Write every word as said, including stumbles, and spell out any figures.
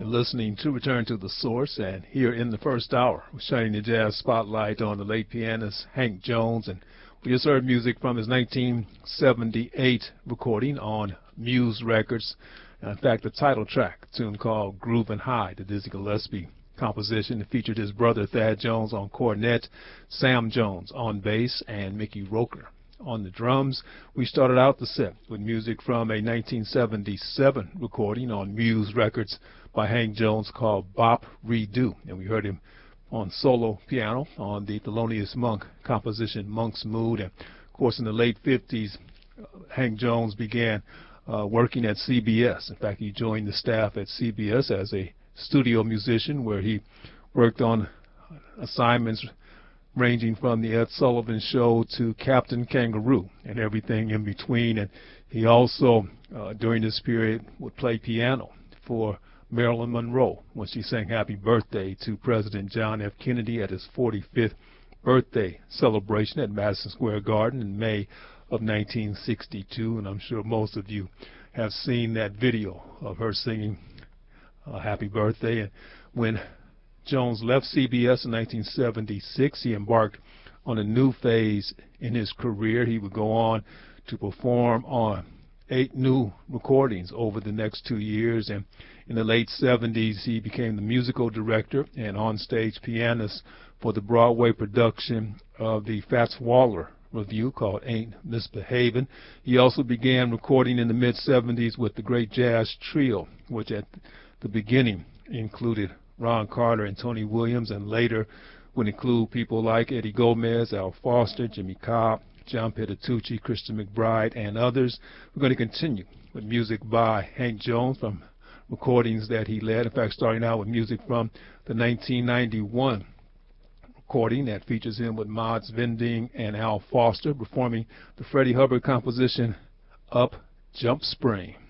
Listening to Return to the Source, and here in the first hour, we're shining the jazz spotlight on the late pianist Hank Jones, and we just heard music from his nineteen seventy-eight recording on Muse Records. In fact, the title track, a tune called Groovin' High, the Dizzy Gillespie composition. It featured his brother Thad Jones on cornet, Sam Jones on bass, and Mickey Roker on the drums. We started out the set with music from a nineteen seventy-seven recording on Muse Records by Hank Jones called Bop Redo, and we heard him on solo piano on the Thelonious Monk composition Monk's Mood. And of course, in the late fifties, uh, Hank Jones began uh, working at C B S. In fact, he joined the staff at C B S as a studio musician, where he worked on assignments ranging from the Ed Sullivan Show to Captain Kangaroo and everything in between. And he also, uh, during this period, would play piano for Marilyn Monroe when she sang Happy Birthday to President John F. Kennedy at his forty-fifth birthday celebration at Madison Square Garden in May of nineteen sixty-two. And I'm sure most of you have seen that video of her singing uh, Happy Birthday. And when Jones left C B S in nineteen seventy-six, he embarked on a new phase in his career. He would go on to perform on eight new recordings over the next two years. And in the late seventies, he became the musical director and on-stage pianist for the Broadway production of the Fats Waller review called Ain't Misbehavin'. He also began recording in the mid-seventies with the Great Jazz Trio, which at the beginning included Ron Carter and Tony Williams, and later would include people like Eddie Gomez, Al Foster, Jimmy Cobb, John Petitucci, Christian McBride, and others. We're going to continue with music by Hank Jones from recordings that he led. In fact, starting out with music from the nineteen ninety-one recording that features him with Mods Vending and Al Foster performing the Freddie Hubbard composition Up Jump Spring.